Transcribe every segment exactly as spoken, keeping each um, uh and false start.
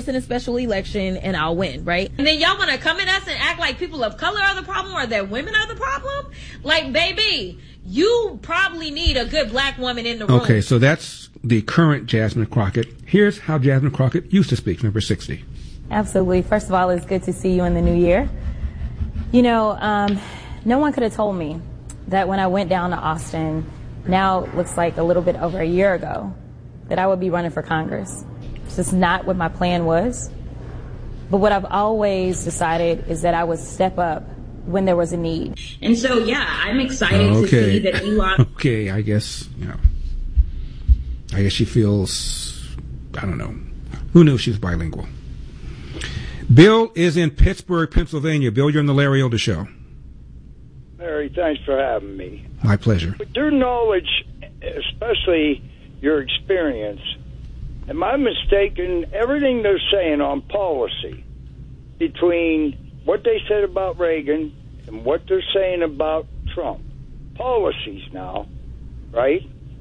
this in a special election and I'll win, right? And then y'all want to come at us and act like people of color are the problem or that women are the problem? Like, baby, you probably need a good black woman in the room. Okay, so that's the current Jasmine Crockett. Here's how Jasmine Crockett used to speak, number sixty. Absolutely. First of all, it's good to see you in the new year. You know, um, no one could have told me that when I went down to Austin, now it looks like a little bit over a year ago, that I would be running for Congress. It's just not what my plan was. But what I've always decided is that I would step up when there was a need. And so, yeah, I'm excited okay. to see that Elon... okay, I guess, you know, I guess she feels, I don't know. Who knew she was bilingual? Bill is in Pittsburgh, Pennsylvania. Bill, you're on the Larry Elder Show. Larry, thanks for having me. My pleasure. With your knowledge, especially your experience, am I mistaken? Everything they're saying on policy between what they said about Reagan and what they're saying about Trump, policies now, right?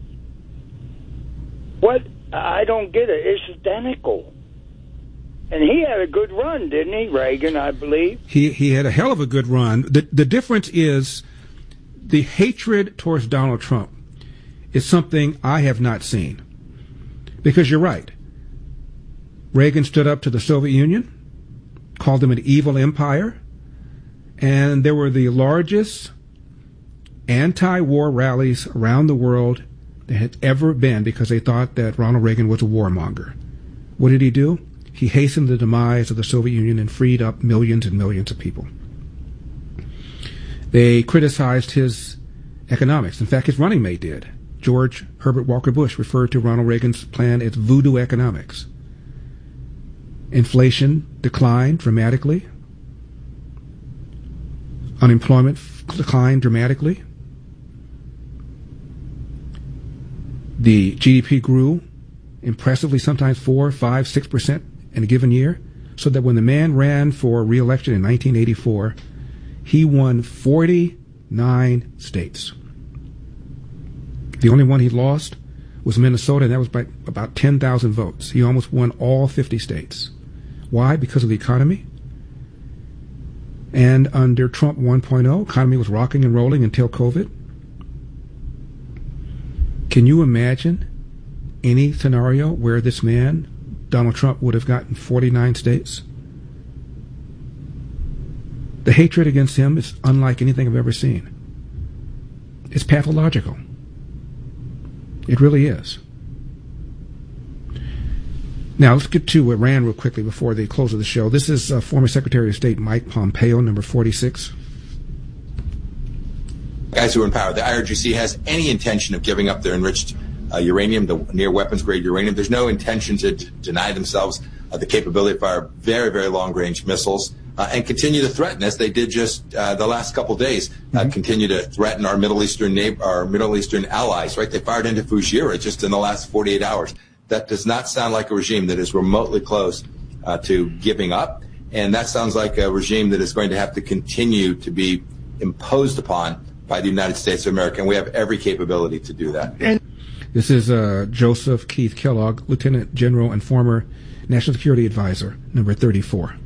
What? I don't get it. It's identical. And he had a good run, didn't he, Reagan, I believe? He he had a hell of a good run. The the difference is the hatred towards Donald Trump is something I have not seen. Because you're right. Reagan stood up to the Soviet Union, called them an evil empire, and there were the largest anti-war rallies around the world there had ever been because they thought that Ronald Reagan was a warmonger. What did he do? He hastened the demise of the Soviet Union and freed up millions and millions of people. They criticized his economics. In fact, his running mate did. George Herbert Walker Bush referred to Ronald Reagan's plan as voodoo economics. Inflation declined dramatically. Unemployment declined dramatically. The G D P grew impressively, sometimes four, five, six percent in a given year, so that when the man ran for re-election in nineteen eighty-four, he won forty-nine states. The only one he lost was Minnesota, and that was by about ten thousand votes. He almost won all fifty states. Why? Because of the economy. And under Trump one point oh, economy was rocking and rolling until COVID. Can you imagine any scenario where this man, Donald Trump, would have gotten forty-nine states? The hatred against him is unlike anything I've ever seen. It's pathological. It really is. Now, let's get to Iran real quickly before the close of the show. This is uh, former Secretary of State Mike Pompeo, number forty-six. Guys who are in power, the I R G C has any intention of giving up their enriched uh, uranium, the near weapons-grade uranium. There's no intention to d- deny themselves uh, the capability to fire very, very long-range missiles uh, and continue to threaten, as they did just uh, the last couple days, uh, mm-hmm. continue to threaten our Middle Eastern neighbor, our Middle Eastern allies. Right? They fired into Fujairah just in the last forty-eight hours. That does not sound like a regime that is remotely close uh, to giving up, and that sounds like a regime that is going to have to continue to be imposed upon by the United States of America, and we have every capability to do that. This is uh, Joseph Keith Kellogg, Lieutenant General and former National Security Advisor, number thirty-four.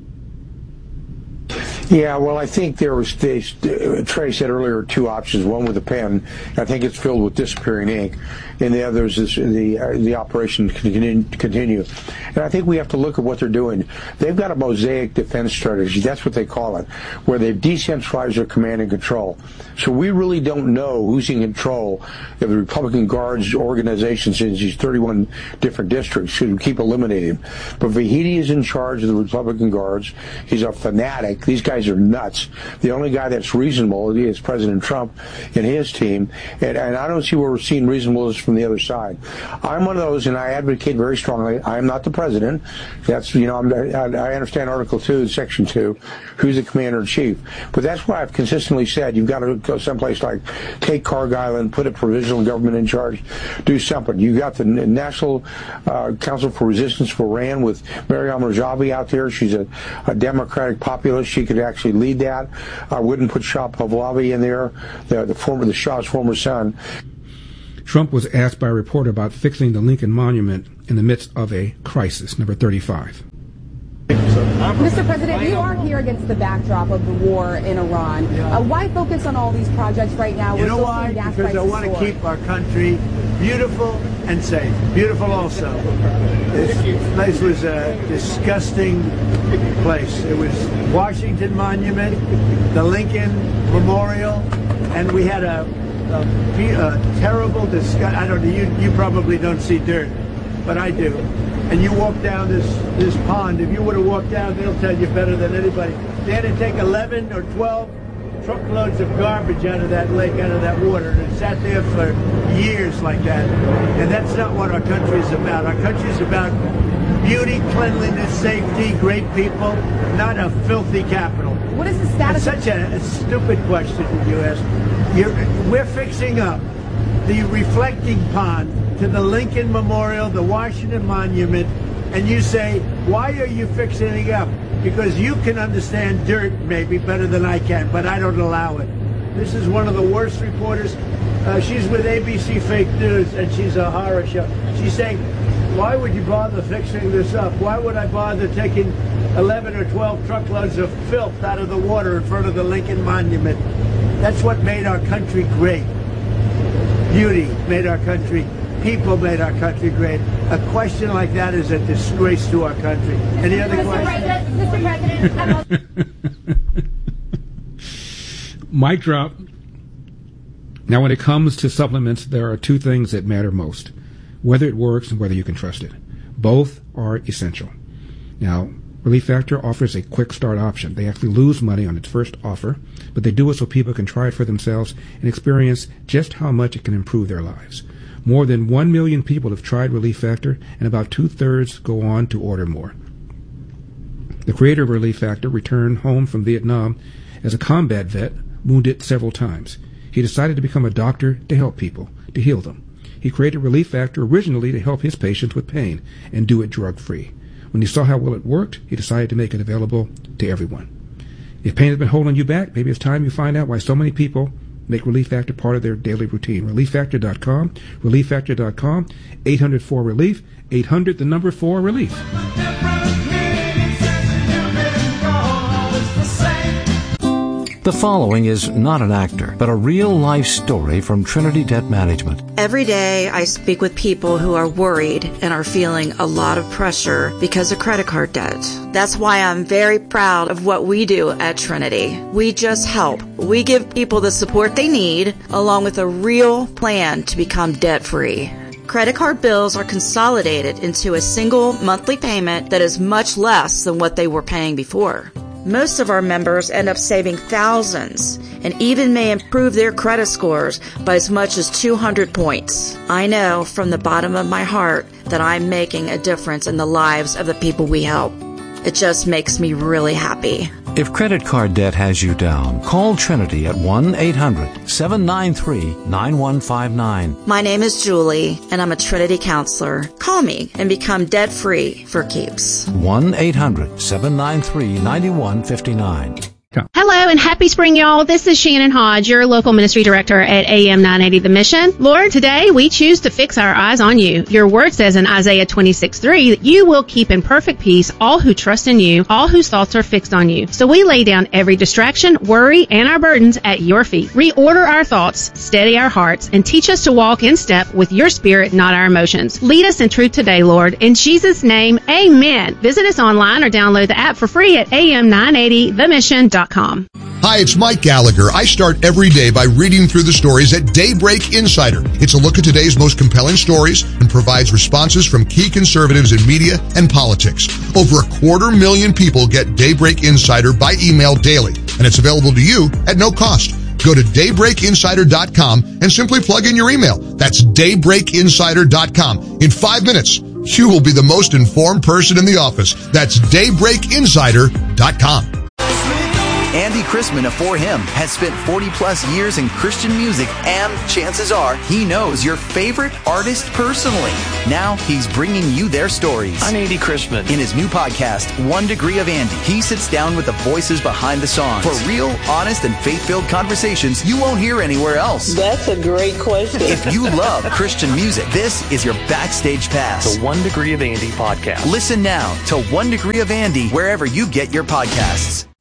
Yeah, well, I think there was, they, Trey said earlier, two options. One with a pen. I think it's filled with disappearing ink. And the other is this, the uh, the operation can continue. And I think we have to look at what they're doing. They've got a mosaic defense strategy. That's what they call it, where they've decentralized their command and control. So we really don't know who's in control of the Republican Guards organizations in these thirty-one different districts. Should keep eliminating them. But Vahidi is in charge of the Republican Guards. He's a fanatic. These guys are nuts. The only guy that's reasonable is President Trump and his team. And, and I don't see where we're seeing reasonableness from the other side. I'm one of those, and I advocate very strongly. I am not the president. That's, you know, I'm, I understand Article two, Section two, who's the commander-in-chief. But that's why I've consistently said you've got to go someplace like take Cargill and put a provisional government in charge. Do something. You got the National uh, Council for Resistance for Iran with Maryam Rajavi out there. She's a, a Democratic populist. She could actually lead that. I wouldn't put Shah Pahlavi in there, the, the former, the Shah's former son. Trump was asked by a reporter about fixing the Lincoln Monument in the midst of a crisis. Number thirty-five. Mister President, you are here against the backdrop of the war in Iran. Uh, why focus on all these projects right now? You We're know why? Because I want to keep our country beautiful and safe. Beautiful also. This place was a disgusting place. It was Washington Monument, the Lincoln Memorial, and we had a, a, a terrible disgust. I don't know, you, you probably don't see dirt, but I do. And you walk down this, this pond, if you would have walked down, they'll tell you better than anybody. They had to take eleven or twelve truckloads of garbage out of that lake, out of that water, and it sat there for years like that. And that's not what our country is about. Our country is about beauty, cleanliness, safety, great people, not a filthy capital. What is the status? It's such a, a stupid question that you ask. You're, we're fixing up the reflecting pond to the Lincoln Memorial, the Washington Monument, and you say, why are you fixing it up? Because you can understand dirt maybe better than I can, but I don't allow it. This is one of the worst reporters. Uh, she's with A B C Fake News, and she's a horror show. She's saying, why would you bother fixing this up? Why would I bother taking eleven or twelve truckloads of filth out of the water in front of the Lincoln Monument? That's what made our country great. Beauty made our country. People made our country great. A question like that is a disgrace to our country. Any other questions? Mister President, Mic drop. Now, when it comes to supplements, there are two things that matter most: whether it works and whether you can trust it. Both are essential. Now, Relief Factor offers a quick start option. They actually lose money on its first offer, but they do it so people can try it for themselves and experience just how much it can improve their lives. More than one million people have tried Relief Factor, and about two-thirds go on to order more. The creator of Relief Factor returned home from Vietnam as a combat vet, wounded several times. He decided to become a doctor to help people, to heal them. He created Relief Factor originally to help his patients with pain and do it drug-free. When he saw how well it worked, he decided to make it available to everyone. If pain has been holding you back, maybe it's time you find out why so many people make Relief Factor part of their daily routine. relief factor dot com, relief factor dot com, eight hundred four relief, eight hundred the number four relief. The following is not an actor, but a real-life story from Trinity Debt Management. Every day I speak with people who are worried and are feeling a lot of pressure because of credit card debt. That's why I'm very proud of what we do at Trinity. We just help. We give people the support they need, along with a real plan to become debt-free. Credit card bills are consolidated into a single monthly payment that is much less than what they were paying before. Most of our members end up saving thousands and even may improve their credit scores by as much as two hundred points. I know from the bottom of my heart that I'm making a difference in the lives of the people we help. It just makes me really happy. If credit card debt has you down, call Trinity at one eight hundred seven nine three nine one five nine. My name is Julie, and I'm a Trinity counselor. Call me and become debt-free for keeps. one eight hundred seven nine three nine one five nine. Hello and happy spring, y'all. This is Shannon Hodge, your local ministry director at A M nine eighty The Mission. Lord, today we choose to fix our eyes on you. Your word says in Isaiah twenty-six three that you will keep in perfect peace all who trust in you, all whose thoughts are fixed on you. So we lay down every distraction, worry, and our burdens at your feet. Reorder our thoughts, steady our hearts, and teach us to walk in step with your spirit, not our emotions. Lead us in truth today, Lord. In Jesus' name, amen. Visit us online or download the app for free at A M nine eighty the mission dot com. Hi, it's Mike Gallagher. I start every day by reading through the stories at Daybreak Insider. It's a look at today's most compelling stories and provides responses from key conservatives in media and politics. Over a quarter million people get Daybreak Insider by email daily, and it's available to you at no cost. Go to daybreak insider dot com and simply plug in your email. That's daybreak insider dot com. In five minutes, you will be the most informed person in the office. That's daybreak insider dot com. Andy Chrisman of For Him has spent forty plus years in Christian music, and chances are he knows your favorite artist personally. Now he's bringing you their stories. I'm Andy Chrisman. In his new podcast, One Degree of Andy, he sits down with the voices behind the songs for real, honest, and faith-filled conversations you won't hear anywhere else. That's a great question. If you love Christian music, this is your backstage pass. The One Degree of Andy podcast. Listen now to One Degree of Andy wherever you get your podcasts.